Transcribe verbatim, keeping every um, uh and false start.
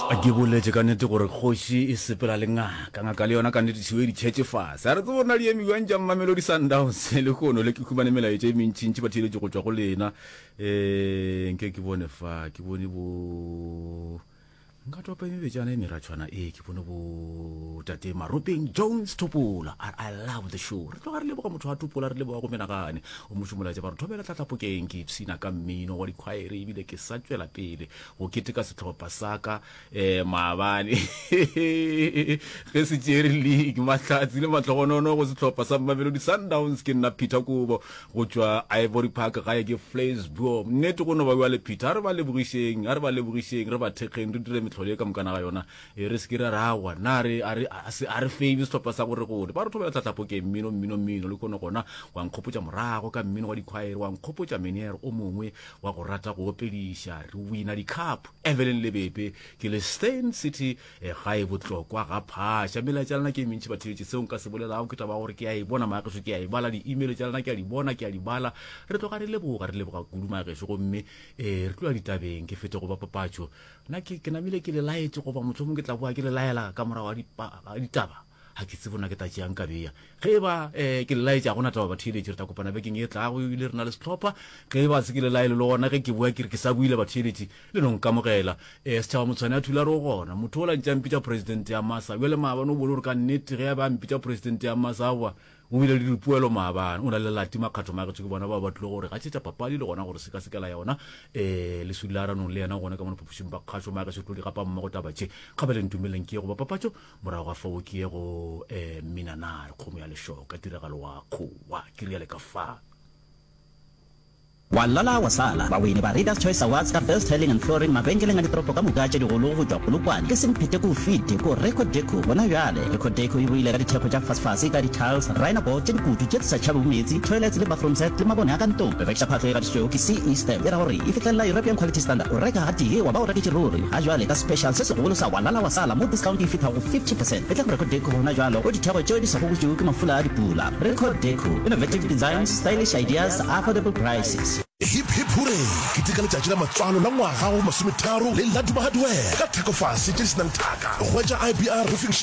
a ke boletse ka nnete gore kgoši e sepela le ngaka ngaka le yona ka nnete tšhiwe ditšhetše fase a re tse bona le emiwang tša Mamelodi Sundowns le kono le ke khumane melaetša e mentšintši ba theeletše go tšwa go lena um nke ke bone fa ke bone bo nka topa mebetšana e meratšhwana e ke bone bo tate Maropeng Jones Topola. I, I love the show. Re tloga re leboga motho wa Topola, re leboga go menagane o mošomolaetša ba re thobela tlatlapokeng ke ipsina ka mmino wa dikhwaere ebile ke sa tšwela pele go keteka setlhopha sa ka um maabane ge se tšere league mahlatsi le matlogonono go setlhopha sa Mamelodi Sundowns ke nna Peter Kubo go tšwa Ivory Park gae ke Flansburg. Nnete go no ba bua le Peter, a re ba lebogišeng a re ba lebogišeng re ba thekgeng re dire metlholo e ka mokana ga yona re se ke re rawa na re a re fave setlhopha sa gore gode ba re thobela tlatlapokeng mmino mmino mmino le kono gona wa nkgopotša morago ka mmino wa dikhwaere wa nkgopotša meniere o mongwe wa go rata go opediša re wina di-cup Evelyn Lebepe ke le Stain City gae botlokwa ga phasha melaetša lena ke mentši batheletše seo nka se bolelago ke taba gore ke a e bona maegeso ke a e bala di-email tša lena ke a di bona ke a di bala re tloga re leboga re leboga kudu maegeso gomme um re tloa ditabeng ke fete go ba papatšo nna ke namile ke le laetse goba motho mongwe ke tla boa ke le laela ka morago ga ditaba ha ke tsebona ke tatšeang ka beya ge ba um ke le laetša gona taba batheeletše re ta kopana bekeng e tlago ile re na le setlhopha ge ba se ke le laele le gona ge ke boa ke re ke sa buile batheeletše le no nkamogela um setšhaba motshwane a thula re o gona motho o la ntša mpitša presidente ya masa bjale maabane o bone gore ka nnete ge ba mpitša presidente ya masa aowa o bile le dipuelo maabane o na le lati makgatho maegetso ke bona ba ba tlile gore ga tšetša papadi le gona gore sekasekela yona um le sudilaranong le yena gona ka mona phapošing ba kgatšo maegetso tlo di gapa mmago taba tše kgabeleng tumeleng ke ye go ba papatšo morago ga fao ke ye go um minanare kgomo ya lešoka tiragalo wa kgowa ke riale ka fa walala wasala bawini ba Readers Choice Awards ka best selling and flooring mabenkeleng a ditoropo ka moka tše digolo go tšwa Polokwane ke semphete ko fite ko Record Deco bona bjale Record Deco e buile ka ditheko tša fasfase ka di-tiles rainer board tše dikutu tše sa tšhabe metsi toilets le bathroom set le mabone a ka ntong re rekša phahlo e ga ditšeo ke C E Stem e ra gore e fitlelela European quality standard o reka ga tee wa ba o reketše ruri ga jwale ka special se segolo sa walala wasala mo discount e fithago fifty percent e tla go Record Deco bona jwalo o ditheko tšeo di sa go botšeo ke mafula a dipula Record Deco innovative designs stylish ideas affordable prices. Hip hip hooray ke tika letšatši la matswalo la ngwaga go masometharo le la Duma Hardware ka thekofase tše di senang thaka hwetša I B R roofing